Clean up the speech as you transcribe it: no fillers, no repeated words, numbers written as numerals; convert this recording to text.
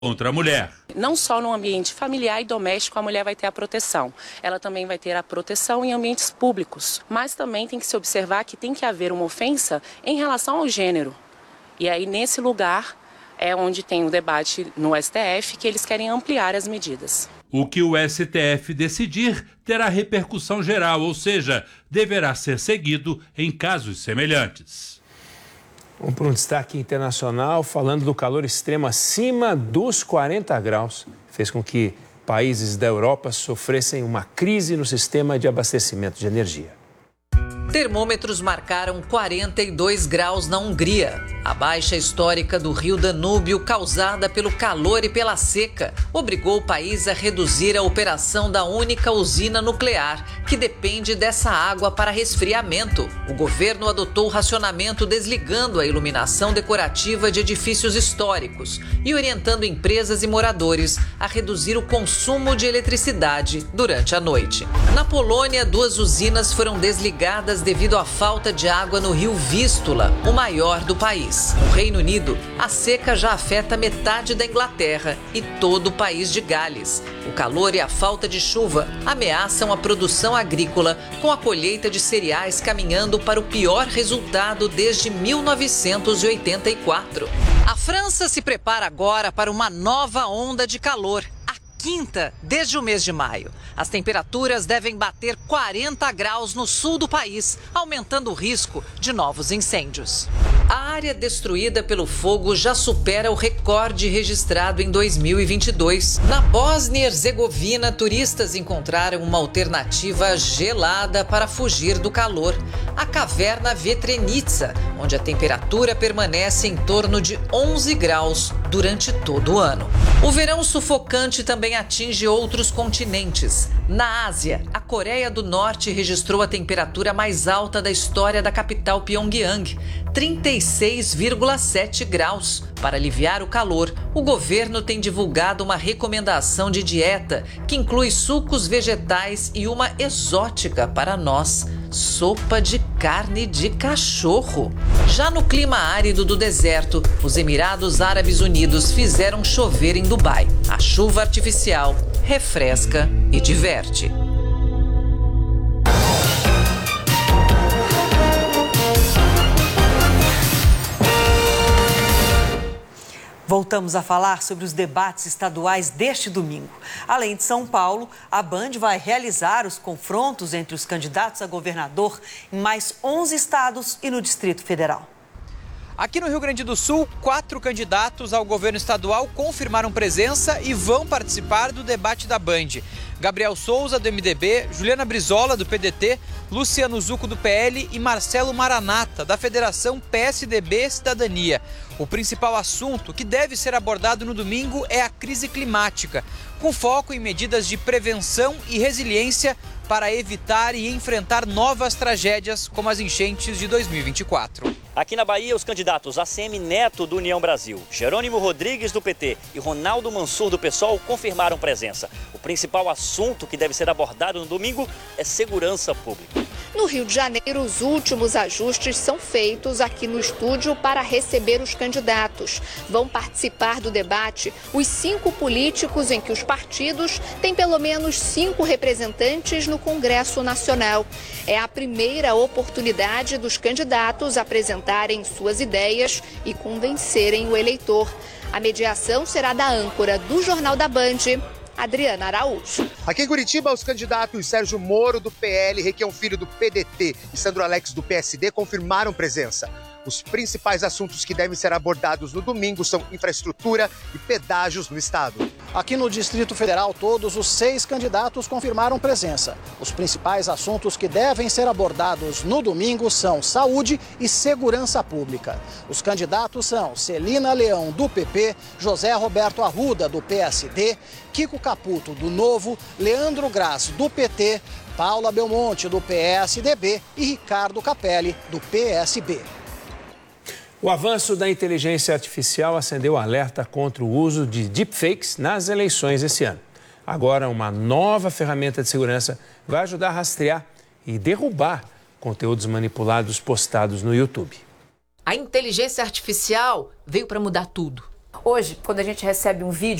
contra a mulher. Não só no ambiente familiar e doméstico a mulher vai ter a proteção, ela também vai ter a proteção em ambientes públicos, mas também tem que se observar que tem que haver uma ofensa em relação ao gênero. E aí nesse lugar é onde tem um debate no STF que eles querem ampliar as medidas. O que o STF decidir terá repercussão geral, ou seja, deverá ser seguido em casos semelhantes. Vamos para um destaque internacional, falando do calor extremo acima dos 40 graus. Fez com que países da Europa sofressem uma crise no sistema de abastecimento de energia. Termômetros marcaram 42 graus na Hungria. A baixa histórica do rio Danúbio, causada pelo calor e pela seca, obrigou o país a reduzir a operação da única usina nuclear, que depende dessa água para resfriamento. O governo adotou o racionamento desligando a iluminação decorativa de edifícios históricos e orientando empresas e moradores a reduzir o consumo de eletricidade durante a noite. Na Polônia, 2 usinas foram desligadas devido à falta de água no rio Vístula, o maior do país. No Reino Unido, a seca já afeta metade da Inglaterra e todo o país de Gales. O calor e a falta de chuva ameaçam a produção agrícola, com a colheita de cereais caminhando para o pior resultado desde 1984. A França se prepara agora para uma nova onda de calor. Quinta desde o mês de maio. As temperaturas devem bater 40 graus no sul do país, aumentando o risco de novos incêndios. A área destruída pelo fogo já supera o recorde registrado em 2022. Na Bósnia e Herzegovina, turistas encontraram uma alternativa gelada para fugir do calor: a caverna Vetrenica, onde a temperatura permanece em torno de 11 graus durante todo o ano. O verão sufocante também atinge outros continentes. Na Ásia, a Coreia do Norte registrou a temperatura mais alta da história da capital Pyongyang, 36,7 graus. Para aliviar o calor, o governo tem divulgado uma recomendação de dieta que inclui sucos vegetais e uma exótica para nós: sopa de carne de cachorro. Já no clima árido do deserto, os Emirados Árabes Unidos fizeram chover em Dubai. A chuva artificial refresca e diverte. Voltamos a falar sobre os debates estaduais deste domingo. Além de São Paulo, a Band vai realizar os confrontos entre os candidatos a governador em mais 11 estados e no Distrito Federal. Aqui no Rio Grande do Sul, 4 candidatos ao governo estadual confirmaram presença e vão participar do debate da Band. Gabriel Souza, do MDB, Juliana Brizola, do PDT, Luciano Zucco, do PL e Marcelo Maranata, da Federação PSDB Cidadania. O principal assunto que deve ser abordado no domingo é a crise climática, com foco em medidas de prevenção e resiliência para evitar e enfrentar novas tragédias como as enchentes de 2024. Aqui na Bahia, os candidatos ACM Neto, do União Brasil, Jerônimo Rodrigues, do PT e Ronaldo Mansur, do PSOL, confirmaram presença. O principal assunto que deve ser abordado no domingo é segurança pública. No Rio de Janeiro, os últimos ajustes são feitos aqui no estúdio para receber os candidatos. Vão participar do debate os 5 políticos em que os partidos têm pelo menos 5 representantes no Congresso Nacional. É a primeira oportunidade dos candidatos apresentarem suas ideias e convencerem o eleitor. A mediação será da âncora do Jornal da Band, Adriana Araújo. Aqui em Curitiba, os candidatos Sérgio Moro, do PL, Requião Filho, do PDT e Sandro Alex, do PSD, confirmaram presença. Os principais assuntos que devem ser abordados no domingo são infraestrutura e pedágios no estado. Aqui no Distrito Federal, todos os 6 candidatos confirmaram presença. Os principais assuntos que devem ser abordados no domingo são saúde e segurança pública. Os candidatos são Celina Leão, do PP, José Roberto Arruda, do PSD, Kiko Caputo, do Novo, Leandro Graz, do PT, Paula Belmonte, do PSDB e Ricardo Capelli, do PSB. O avanço da inteligência artificial acendeu alerta contra o uso de deepfakes nas eleições esse ano. Agora, uma nova ferramenta de segurança vai ajudar a rastrear e derrubar conteúdos manipulados postados no YouTube. A inteligência artificial veio para mudar tudo. Hoje, quando a gente recebe um vídeo